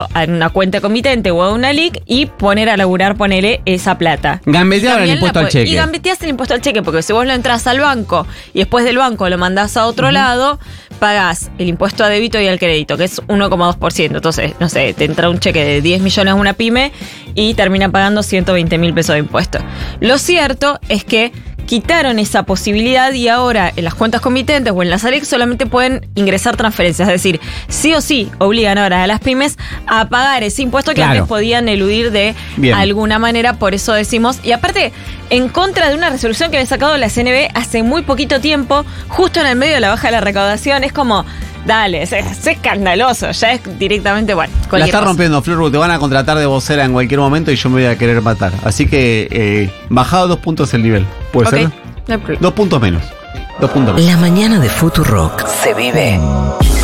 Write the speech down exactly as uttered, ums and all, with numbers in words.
a una cuenta comitente o a una L I C y poner a laburar, ponele esa plata. Gambetear el impuesto al cheque. Y gambeteas el impuesto al cheque, porque si vos lo entras al banco y después del banco lo mandás a otro uh-huh. lado, pagás el impuesto a débito y al crédito, que es uno coma dos por ciento. Entonces, no sé, te entra un cheque de diez millones a una pyme y termina pagando ciento veinte mil pesos de impuestos. Lo cierto es que quitaron esa posibilidad y ahora en las cuentas comitentes o en las A L E C solamente pueden ingresar transferencias. Es decir, sí o sí obligan ahora a las pymes a pagar ese impuesto que claro. antes podían eludir de Bien. alguna manera. Por eso decimos, y aparte, en contra de una resolución que había sacado la C N B hace muy poquito tiempo, justo en el medio de la baja de la recaudación, es como... Dale, es, es escandaloso, ya es directamente, bueno. La está cosa. rompiendo, Flor, te van a contratar de vocera en cualquier momento y yo me voy a querer matar. Así que, eh, bajado dos puntos el nivel. ¿Puede okay. ser? No hay problema. Dos puntos menos. Dos puntos menos. La mañana de Futurock se vive